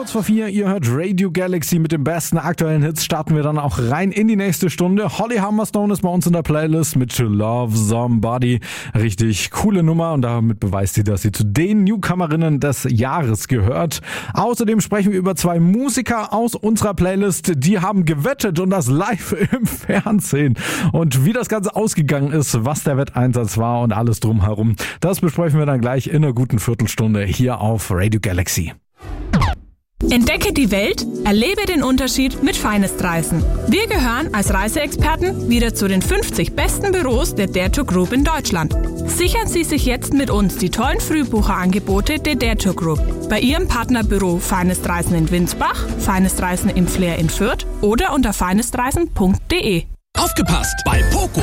Kurz vor 4, ihr hört Radio Galaxy mit den besten aktuellen Hits. Starten wir dann auch rein in die nächste Stunde. Holly Humberstone ist bei uns in der Playlist mit To Love Somebody. Richtig coole Nummer und damit beweist sie, dass sie zu den Newcomerinnen des Jahres gehört. Außerdem sprechen wir über 2 Musiker aus unserer Playlist, die haben gewettet und das live im Fernsehen. Und wie das Ganze ausgegangen ist, was der Wetteinsatz war und alles drumherum, das besprechen wir dann gleich in einer guten Viertelstunde hier auf Radio Galaxy. Entdecke die Welt, erlebe den Unterschied mit Finest Reisen. Wir gehören als Reiseexperten wieder zu den 50 besten Büros der Dare Tour Group in Deutschland. Sichern Sie sich jetzt mit uns die tollen Frühbucherangebote der Dare Tour Group bei Ihrem Partnerbüro Finest Reisen in Winsbach, Finest Reisen im Flair in Fürth oder unter finestreisen.de. Aufgepasst! Bei Poco